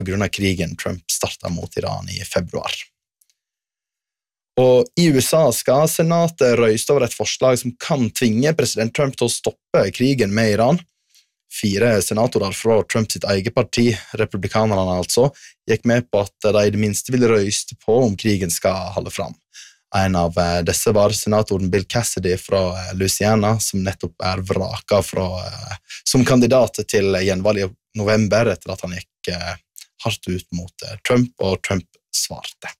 på grunn av krigen Trump startet mot Iran i februar. Og i USA skal senatet røyste over et forslag som kan tvinge president Trump til å stoppe krigen med Iran. 4 senatorer fra Trump sitt eget parti, republikanerne altså, gikk med på at de i det minste ville røyste på om krigen skal holde fram. En av disse var senatoren Bill Cassidy fra Louisiana, som nettopp vraket som kandidat til gjenvalg i november etter at han gikk hardt ut mot Trump, og Trump svarte.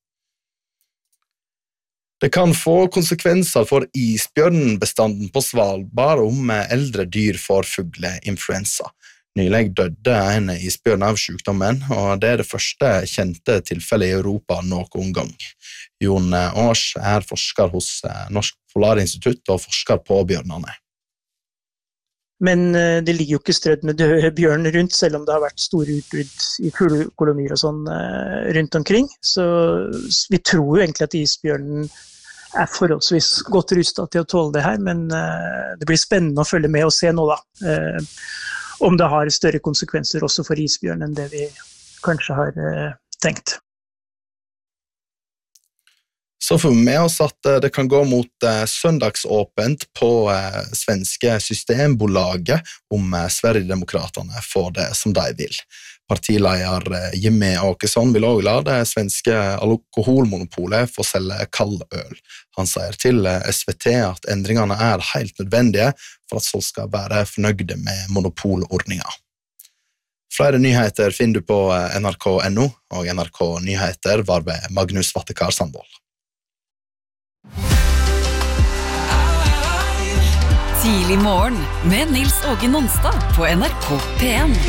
Det kan få konsekvenser for isbjørnbestanden på Svalbard om eldre dyr får fugleinfluensa. Nylig døde en isbjørn av sykdommen, og det det første kjente tilfellet i Europa noen gang. Jon Års forsker hos Norsk Polarinstitutt og forsker på bjørnene. Men det ligger jo ikke strødd med døde bjørn rundt, selv om det har vært store utbrudd i fuglekolonier og sånn rundt omkring. Så vi tror jo egentlig at isbjørnen forholdsvis godt rustet til å tåle det her, men det blir spennende å følge med og se nå da, om det har større konsekvenser også for isbjørn enn det vi kanskje har tenkt. Så får vi med oss at det kan gå mot søndagsåpent på svenske Systembolaget om Sverigedemokraterne får det som de vil. Partileder Jimmie Åkesson vil også la det svenske alkoholmonopolet få selge kald øl. Han sier til SVT at endringene helt nødvendige for at folk skal være fornøyde med monopolordningen. Flere nyheter finner du på nrk.no, og NRK Nyheter var ved Magnus Vattekar Sandvold. Tidlig morgen med Nils Åge Nonstad på NRK P1.